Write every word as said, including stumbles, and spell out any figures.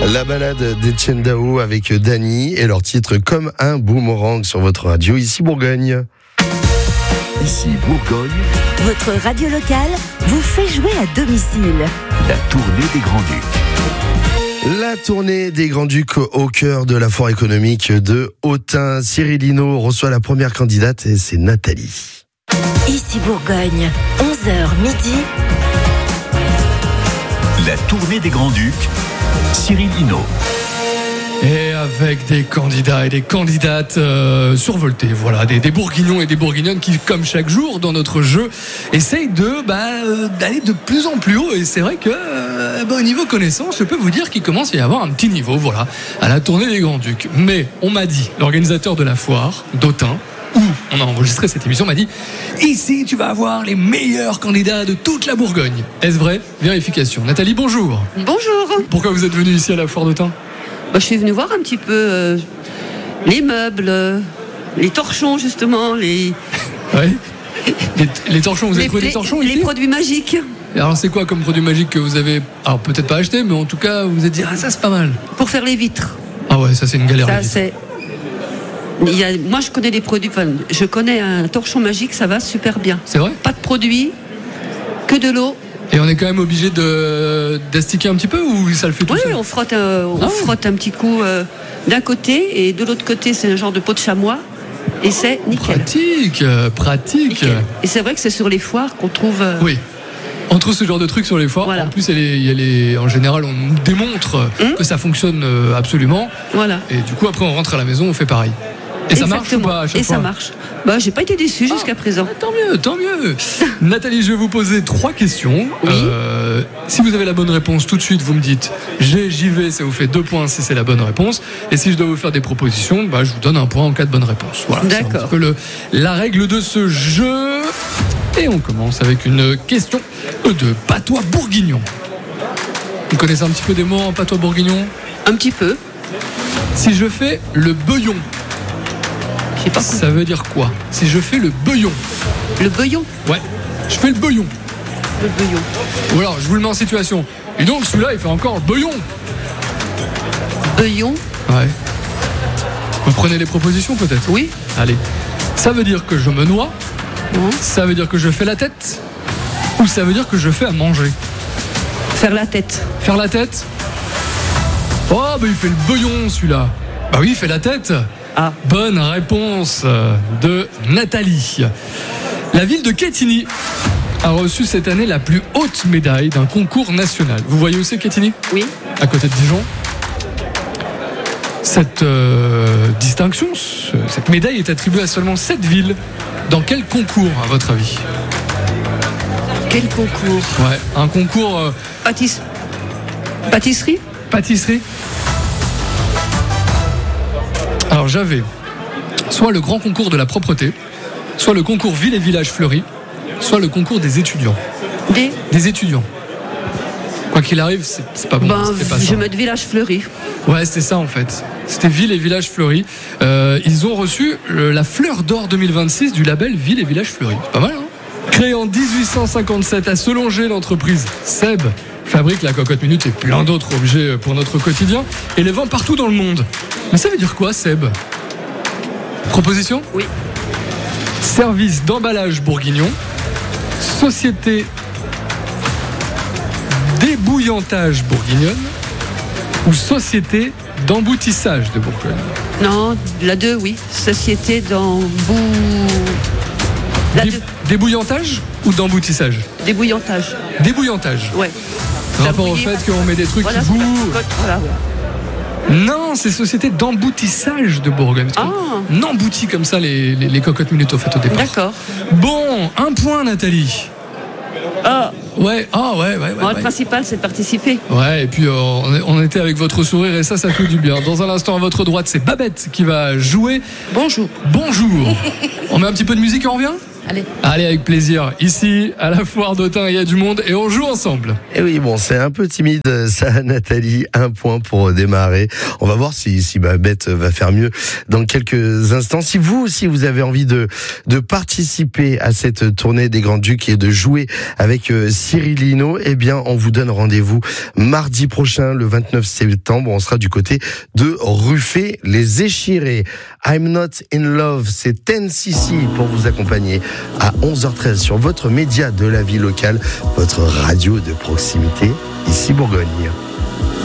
La balade d'Etienne Daho avec Dany et leur titre Comme un boomerang sur votre radio, ici Bourgogne. Ici Bourgogne, votre radio locale vous fait jouer à domicile. La tournée des Grands-Ducs. La tournée des Grands-Ducs au cœur de la foire économique de Autun. Cyril Hinault reçoit la première candidate et c'est Nathalie. Ici Bourgogne, onze heures midi. La tournée des Grands-Ducs, Cyril Hinault. Et avec des candidats et des candidates euh, survoltés, voilà, des, des bourguignons et des bourguignonnes qui, comme chaque jour dans notre jeu, essayent de bah, euh, d'aller de plus en plus haut. Et c'est vrai que euh, bah, au niveau connaissance, je peux vous dire qu'il commence à y avoir un petit niveau, voilà, à la tournée des Grands-Ducs. Mais on m'a dit, l'organisateur de la foire d'Autun, où on a enregistré cette émission, m'a dit ici tu vas avoir les meilleurs candidats de toute la Bourgogne. Est-ce vrai? Vérification. Nathalie, bonjour. Bonjour. Pourquoi vous êtes venue ici à la foire d'Autun? Bah, je suis venue voir un petit peu euh, les meubles, euh, les torchons justement, les... Oui. Les, les torchons, vous avez les, trouvé les, des torchons les ici? produits magiques. Et alors c'est quoi comme produit magique que vous avez, alors peut-être pas acheté, mais en tout cas vous vous êtes dit ah ça c'est pas mal. Pour faire les vitres. Ah ouais, ça c'est une galère. Ça, c'est... Il y a... Moi je connais des produits, enfin, je connais un torchon magique, ça va super bien. C'est vrai? Pas de produits, que de l'eau. Et on est quand même obligé de d'astiquer un petit peu ou ça le fait tout Oui, seul? on frotte, un, on Ah. frotte un petit coup euh, d'un côté et de l'autre côté c'est un genre de peau de chamois et c'est nickel. Pratique, euh, pratique. Nickel. Et c'est vrai que c'est sur les foires qu'on trouve... euh, Oui. On trouve ce genre de trucs sur les foires. Voilà. En plus, elle est, elle est- en général, on nous démontre Hum. que ça fonctionne euh, absolument. Voilà. Et du coup, après, on rentre à la maison, on fait pareil. Et ça marche ou Exactement. pas à chaque Et fois? ça marche. Bah, j'ai pas été déçue jusqu'à présent. Tant mieux, tant mieux. Nathalie, je vais vous poser trois questions. Oui. Euh, si vous avez la bonne réponse, tout de suite, vous me dites j'ai, j'y vais, ça vous fait deux points si c'est la bonne réponse. Et si je dois vous faire des propositions, bah, je vous donne un point en cas de bonne réponse. Voilà, c'est un D'accord. petit peu le, la règle de ce jeu. Et on commence avec une question de patois bourguignon. Vous connaissez un petit peu des mots en patois bourguignon? Un petit peu. Si je fais le beuillon, J'ai pas compris. ça veut dire quoi? Si je fais le beuillon, Le beuillon. ouais, je fais le beuillon. Le beuillon. Ou alors, je vous le mets en situation. Et donc, celui-là, il fait encore le beuillon. Beuillon. Ouais. Vous prenez les propositions, peut-être? Oui. Allez. Ça veut dire que je me noie? Non. Ça veut dire que je fais la tête? Ou ça veut dire que je fais à manger? Faire la tête. Faire la tête? Oh, bah il fait le beuillon, celui-là. Bah oui, il fait la tête. Ah. Bonne réponse euh, de Nathalie. La ville de Quetigny a reçu cette année la plus haute médaille d'un concours national. Vous voyez où c'est Quetigny? Oui. À côté de Dijon. Cette euh, distinction, ce- cette médaille est attribuée à seulement sept villes. Dans quel concours, à votre avis? Quel concours? Ouais, un concours euh, Pâtiss... Pâtisserie. pâtisserie. Alors j'avais soit le grand concours de la propreté, soit le concours ville et village fleuri, soit le concours des étudiants. Des... Des étudiants. Quoi qu'il arrive, c'est, c'est pas bon. Ben, c'était pas je ça. vais mettre village fleuri. Ouais, c'était ça en fait. C'était Ville et Village Fleury. Euh, ils ont reçu le- la fleur d'or deux mille vingt-six du label Ville et Village Fleury. C'est pas mal, hein? Créée en dix-huit cent cinquante-sept à Solongé, l'entreprise Seb fabrique la cocotte minute et plein d'autres objets pour notre quotidien et les vend partout dans le monde. Mais ça veut dire quoi, Seb? Proposition? Oui. Service d'emballage bourguignon, société d'ébouillantage bourguignonne ou société d'emboutissage de Bourgogne. Non, la deux, oui. Société d'embou... La Dé- deux. Débouillantage ou d'emboutissage? Débouillantage. Débouillantage. Ouais. Rapport au Faire fait qu'on met des trucs Voilà, qui sur la bouent. cocotte, voilà. Non, c'est société d'emboutissage de Bourgogne. Ah. On emboutit comme ça les, les, les cocottes minutes au fait au départ. D'accord. Bon, un point Nathalie. Ah, Ouais, ah ouais, ouais, ouais. bon, le ouais. principal, c'est de participer. Ouais, et puis euh, on, est- on était avec votre sourire et ça, ça fait du bien. Dans un instant, à votre droite, c'est Babette qui va jouer. Bonjour. Bonjour. On met un petit peu de musique et on revient? Allez. Allez, avec plaisir. Ici, à la foire d'Autun, il y a du monde et on joue ensemble. Et oui, bon, c'est un peu timide, ça, Nathalie. Un point pour démarrer. On va voir si, si Babette va faire mieux dans quelques instants. Si vous aussi, vous avez envie de, de participer à cette tournée des Grands Ducs et de jouer avec Cyril Hinault, eh bien, on vous donne rendez-vous mardi prochain, le vingt-neuf septembre. On sera du côté de Ruffé, les Échirés. I'm not in love, c'est Ten C C pour vous accompagner à onze heures treize sur votre média de la vie locale, votre radio de proximité, ici Bourgogne.